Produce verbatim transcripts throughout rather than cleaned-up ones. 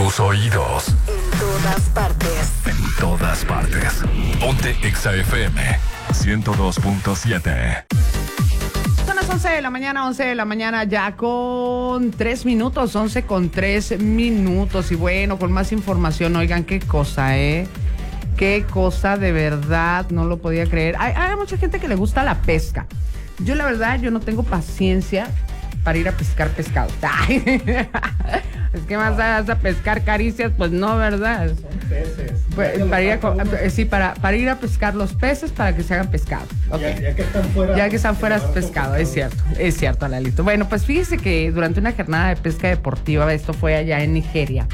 tus oídos. En todas partes. En todas partes. Ponte Exa F M ciento dos punto siete. Son las once de la mañana, once de la mañana ya con tres minutos, once con tres minutos. Y bueno, con más información, oigan, qué cosa, ¿eh? Qué cosa, de verdad, no lo podía creer. Hay, hay mucha gente que le gusta la pesca. Yo, la verdad, yo no tengo paciencia para ir a pescar pescado. Ay, es que más vas a pescar caricias, pues no, ¿verdad? Son peces. Pues, para ir a, sí, para, para ir a pescar los peces para que se hagan pescado. Okay. Ya, ya que están fuera. Ya que están fuera pescado, es cierto, es cierto, Lalito. Bueno, pues fíjese que durante una jornada de pesca deportiva, esto fue allá en Nigeria,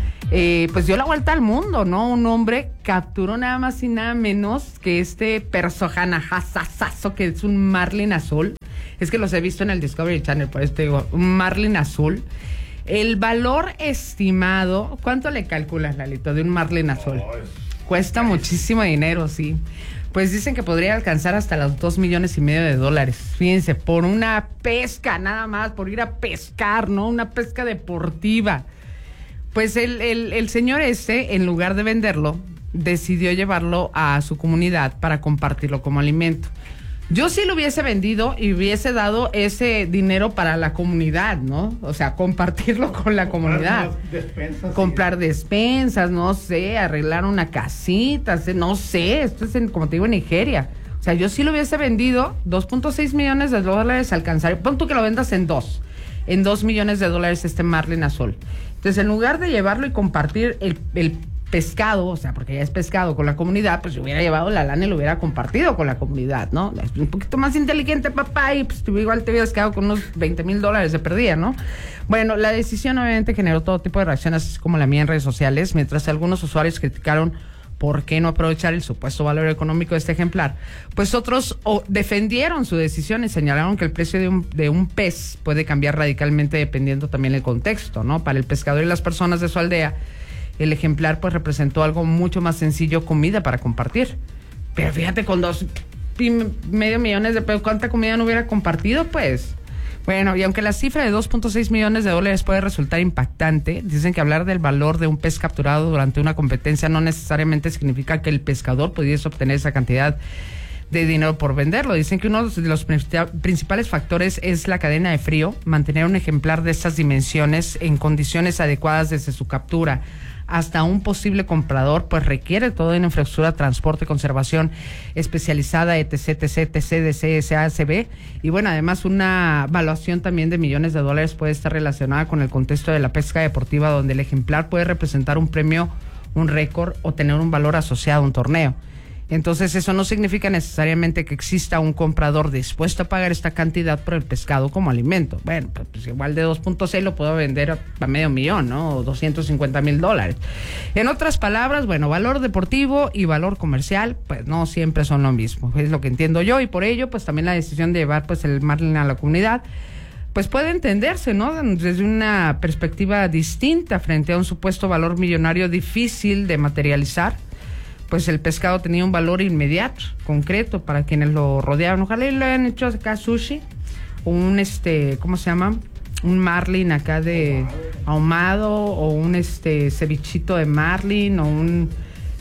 eh, pues dio la vuelta al mundo, ¿no? Un hombre capturó nada más y nada menos que este persojanajazazazo, que es un marlin azul. Es que los he visto en el Discovery Channel, por eso te digo, un marlin azul. El valor estimado, ¿cuánto le calculas, Lalito, de un marlin azul? Oh, es... Cuesta muchísimo dinero, sí. Pues dicen que podría alcanzar hasta los dos millones y medio de dólares. Fíjense, por una pesca nada más, por ir a pescar, ¿no? Una pesca deportiva. Pues el, el, el señor ese, en lugar de venderlo, decidió llevarlo a su comunidad para compartirlo como alimento. Yo sí lo hubiese vendido y hubiese dado ese dinero para la comunidad, ¿no? O sea, compartirlo con la Comprar comunidad. Despensas, Comprar sí. despensas, no sé, arreglar una casita, no sé, esto es, en, como te digo, en Nigeria. O sea, yo sí lo hubiese vendido, dos punto seis millones de dólares alcanzar. Pon tú que lo vendas en dos, en dos millones de dólares este marlin azul. Entonces, en lugar de llevarlo y compartir el, el pescado, o sea, porque ya es pescado con la comunidad, pues yo hubiera llevado la lana y lo hubiera compartido con la comunidad, ¿no? Es un poquito más inteligente, papá, y pues igual te hubieras quedado con unos veinte mil dólares de perdida, ¿no? Bueno, la decisión obviamente generó todo tipo de reacciones, así como la mía en redes sociales, mientras algunos usuarios criticaron por qué no aprovechar el supuesto valor económico de este ejemplar, pues otros oh, defendieron su decisión y señalaron que el precio de un, de un pez puede cambiar radicalmente dependiendo también del contexto, ¿no? Para el pescador y las personas de su aldea, el ejemplar pues representó algo mucho más sencillo, comida para compartir. Pero fíjate, con dos y medio millones de pesos, ¿cuánta comida no hubiera compartido? Pues bueno, y aunque la cifra de dos punto seis millones de dólares puede resultar impactante, dicen que hablar del valor de un pez capturado durante una competencia no necesariamente significa que el pescador pudiese obtener esa cantidad de dinero por venderlo. Dicen que uno de los principales factores es la cadena de frío, mantener un ejemplar de estas dimensiones en condiciones adecuadas desde su captura hasta un posible comprador, pues requiere toda una infraestructura, transporte, conservación especializada, etc, etc, etc, D C S A C B, y bueno, además una evaluación también de millones de dólares puede estar relacionada con el contexto de la pesca deportiva, donde el ejemplar puede representar un premio, un récord o tener un valor asociado a un torneo. Entonces eso no significa necesariamente que exista un comprador dispuesto a pagar esta cantidad por el pescado como alimento. Bueno, pues, pues igual de dos punto seis lo puedo vender a, a medio millón, ¿no? O doscientos cincuenta mil dólares. En otras palabras, bueno, valor deportivo y valor comercial, pues no siempre son lo mismo. Es lo que entiendo yo, y por ello, pues también la decisión de llevar pues el marlin a la comunidad, pues puede entenderse, ¿no? Desde una perspectiva distinta frente a un supuesto valor millonario difícil de materializar. Pues el pescado tenía un valor inmediato, concreto, para quienes lo rodeaban. Ojalá lo hayan hecho acá sushi, o un, este, ¿cómo se llama? Un marlin acá de ahumado, o un este cevichito de marlin, o un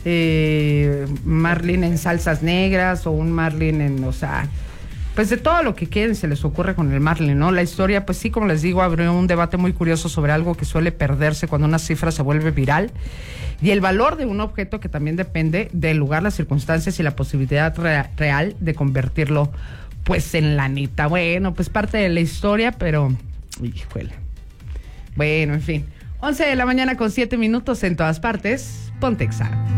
eh, marlin en salsas negras, o un marlin en, o sea, pues de todo lo que quieren se les ocurre con el marlin, ¿no? La historia, pues sí, como les digo, abrió un debate muy curioso sobre algo que suele perderse cuando una cifra se vuelve viral, y el valor de un objeto que también depende del lugar, las circunstancias y la posibilidad re- real de convertirlo, pues, en lanita. Bueno, pues parte de la historia, pero, híjole. Bueno, en fin. once de la mañana con siete minutos en todas partes. Ponte Exa.